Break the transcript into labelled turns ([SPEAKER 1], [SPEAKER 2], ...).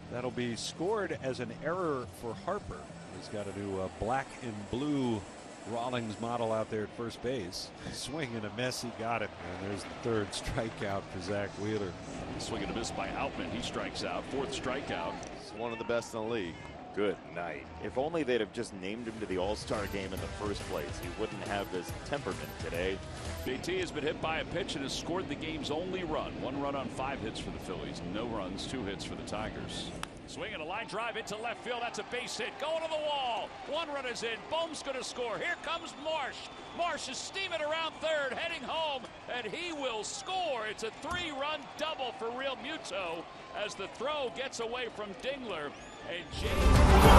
[SPEAKER 1] That'll be scored as an error for Harper. He's got a new black and blue Rawlings model out there at first base. Swing and a miss, he got it. And there's the third strikeout for Zach Wheeler.
[SPEAKER 2] Swing and a miss by Outman. He strikes out. Fourth strikeout.
[SPEAKER 3] He's one of the best in the league.
[SPEAKER 4] Good night. If only they'd have just named him to the All-Star game in the first place. He wouldn't have this temperament today.
[SPEAKER 2] JT has been hit by a pitch and has scored the game's only run. 1 run on 5 hits for the Phillies. No runs, 2 hits for the Tigers. Swing and a line drive into left field. That's a base hit. Going to the wall. 1 run is in. Bohm's going to score. Here comes Marsh. Marsh is steaming around third, heading home, and he will score. It's a 3-run double for Real Muto as the throw gets away from Dingler. And James